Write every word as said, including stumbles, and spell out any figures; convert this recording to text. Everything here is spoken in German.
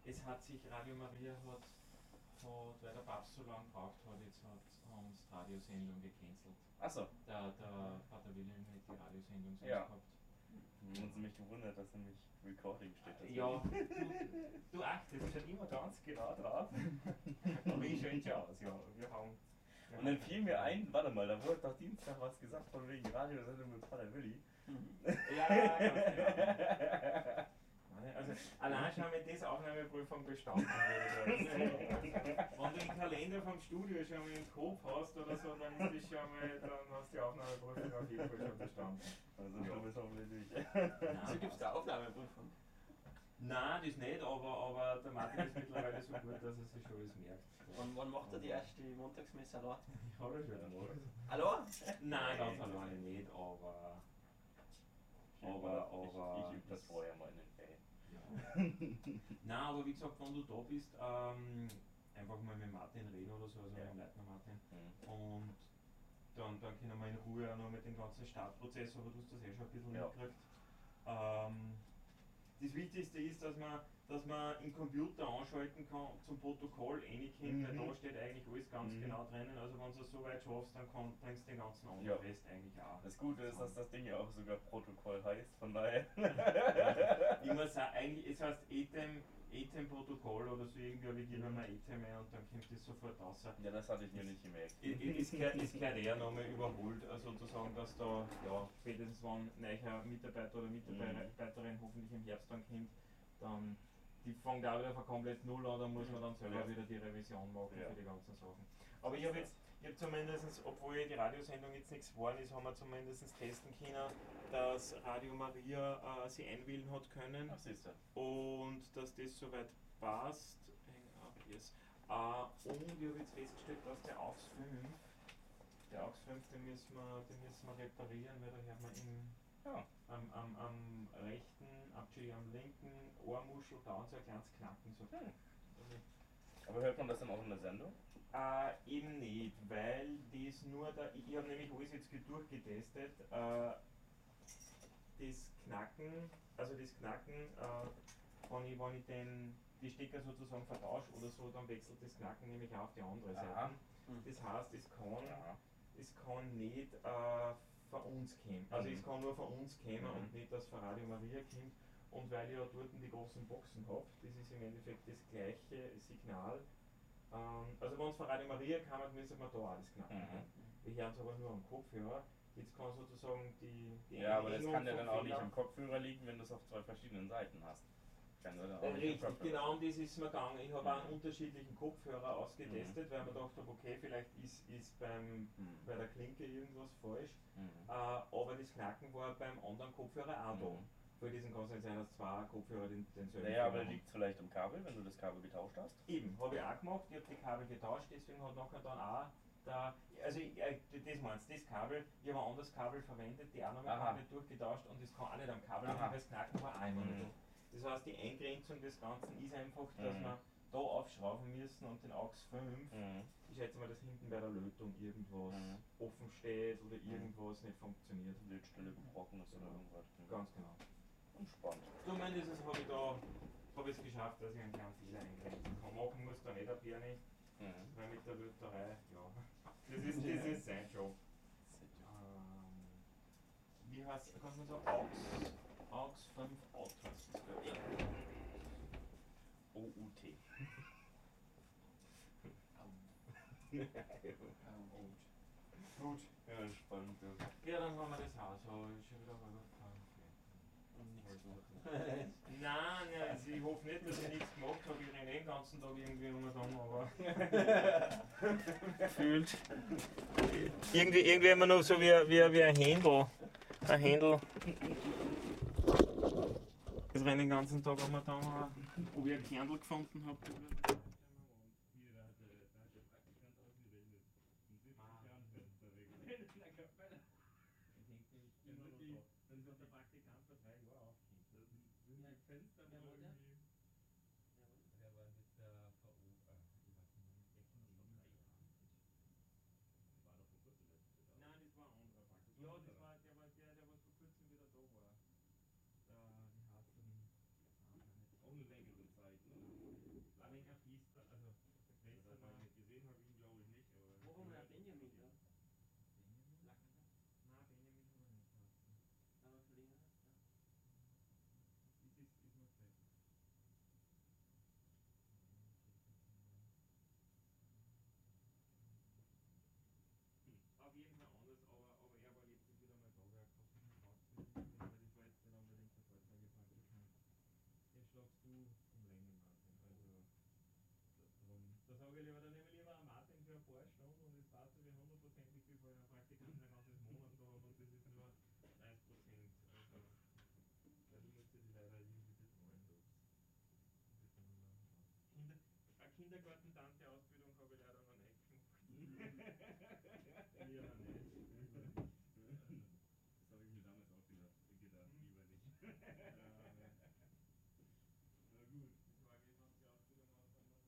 es hat sich, Radio Maria hat, hat weil der Papst so lange gebraucht hat, jetzt hat, haben sie die Radiosendung gecancelt. Achso. Der, der Pater Wilhelm hat die Radiosendung sonst Ja. gehabt. Wir haben uns nämlich gewundert, dass nämlich Recording steht. Das Ja, du, du achtest schon immer ganz genau drauf. Aber ich schaue schon aus, ja. Wir haben, wir Und dann haben- fiel mir ein, warte mal, da wurde doch Dienstag was gesagt von wegen Radiosendung mit Pater Willi. Ja, ganz genau. Also allein schon mit dieser Aufnahmeprüfung bestanden würde. Wenn du den Kalender vom Studio schon mal im Kopf hast oder so, dann ist das schon mal, dann hast du die Aufnahmeprüfung auf jeden Fall schon bestanden. Also schon bis hoffentlich durch. Also gibt es da Aufnahmeprüfung? Nein, das nicht, aber, aber der Martin ist mittlerweile so gut, dass er sich schon alles merkt. Wann, wann macht er die erste Montagsmesse allein? Ich habe schon gemacht. Hallo? Nein, ganz alleine nicht, aber. Aber, aber. Ich übe das vorher mal in den Ferien. Ja. Nein, aber wie gesagt, wenn du da bist, ähm, einfach mal mit Martin reden oder so, also Ja. mit dem Leitner Martin. Mhm. Und dann, dann können wir in Ruhe auch noch mit dem ganzen Startprozess, aber du hast das eh schon ein bisschen Ja. mitgekriegt. Ähm, das Wichtigste ist, dass man, dass man im Computer anschalten kann, zum Protokoll reinkommt, weil Mhm. da steht eigentlich alles ganz Mhm. genau drinnen. Also wenn du es so weit schaffst, dann kann, bringst du den ganzen anderen Ja. Rest eigentlich auch. Das Gute ist, dass das Ding ja auch sogar Protokoll heißt, von daher. Ich muss sagen, eigentlich, es heißt ETEM, ETEM-Protokoll oder so irgendwie, aber ich gebe mal ETEM ein und dann kommt das sofort raus. Ja, das hatte ich mir nicht gemerkt. I- i- Es gehört, es gehört eher nochmal überholt, also sozusagen, dass da, ja, spätestens wenn ein neuer Mitarbeiter oder Mitarbeiterin hoffentlich im Herbst dann kommt, dann, die fängt auch wieder von komplett null an, dann muss man dann selber Ja. wieder die Revision machen Ja. für die ganzen Sachen. Aber ich habe jetzt, ich habe zumindest, obwohl die Radiosendung jetzt nichts geworden ist, haben wir zumindest testen können, dass Radio Maria äh, sie einwählen hat können. Ach, siehst du. Und dass das soweit passt. Hang up, yes. Äh, und ich habe jetzt festgestellt, dass der A U X fünf, der A U X fünf, den müssen wir, den müssen wir reparieren, weil da hört man im, Ja. am, am, am rechten, actually am linken Ohrmuschel dauernd so ein kleines Knacken. So. Hm. Aber hört man das dann auch in der Sendung? Äh, eben nicht, weil das nur da, ich, ich habe nämlich alles jetzt durchgetestet. Äh, das Knacken, also das Knacken, äh, wenn ich, wenn ich den, die Stecker sozusagen vertausche oder so, dann wechselt das Knacken nämlich auch auf die andere Aha. Seite. Das heißt, es kann, Ja. es kann nicht äh, von uns kommen. Also Mhm. es kann nur von uns kommen Mhm. und nicht, dass von Radio Maria kommt. Und weil ich ja dort die großen Boxen habe, das ist im Endeffekt das gleiche Signal. Ähm, also wenn es von Radio Maria kam, müsste man da auch das Knacken. Mhm. Wir hören es aber nur am Kopfhörer. Jetzt kann sozusagen die, die Ja, aber das Einengung kann ja vom dann auch nicht Fehler- am Kopfhörer liegen, wenn du es auf zwei verschiedenen Seiten hast. Kann ja dann auch Äh, nicht am Richtig, Kopfhörer genau um sein. das ist mir gegangen. Ich habe auch einen unterschiedlichen Kopfhörer ausgetestet, Mhm. weil ich mir gedacht habe, okay, vielleicht ist, ist beim, Mhm. bei der Klinke irgendwas falsch. Mhm. Äh, aber das Knacken war beim anderen Kopfhörer auch da. Mhm. Für diesen kann es nicht sein, dass zwei Kopfhörer den, denselben Naja, aber Fehler haben. liegt es vielleicht am Kabel, wenn du das Kabel getauscht hast? Eben, habe ich auch gemacht. Ich habe die Kabel getauscht, deswegen hat nachher dann auch der, also ich, äh, das meinst das Kabel, ich habe ein anderes Kabel verwendet, die auch nochmal Aha. komplett durchgetauscht und das kann auch nicht am Kabel Aha. liegen, weil das Knacken war auch immer Mhm. nicht. Das heißt, die Eingrenzung des Ganzen ist einfach, dass Mhm. wir da aufschrauben müssen und den A U X fünf, Mhm. ich schätze mal, dass hinten bei der Lötung irgendwas Mhm. offen steht oder irgendwas nicht funktioniert. Lötstelle gebrochen ist oder irgendwas. Mhm. Ganz genau. Entspannt. Zumindest habe ich da habe ich es geschafft, dass ich einen kleinen Fehler eingrenzen kann. Machen muss da nicht der Birni, Mhm. weil mit der Löterei, ja, das ist, das ist sein Job. Ähm, wie heißt, kannst du mir sagen, A U X, A U X fünf Out heißt das, glaub ich. O U T. Gut. Ja, entspannt. Ja. Ja, dann haben wir das Haus, aber ich schon wieder rübergefahren. Und nichts machen. Nein, nein, also ich hoffe nicht, dass ich nichts gemacht habe. Ich renne den ganzen Tag irgendwie umherum, aber. Gefühlt. Irgendwie, irgendwie immer noch so wie, wie, wie ein Händel. Ein Händel. Ich renne den ganzen Tag umherum, ob ich ein Kernel gefunden habe. Nein, das war ein anderer Praktiker. Ja, das war der, war der, der was vor kurzem wieder da war. Der, die heißen, Auch eine längere Zeit, ne? Kindergarten.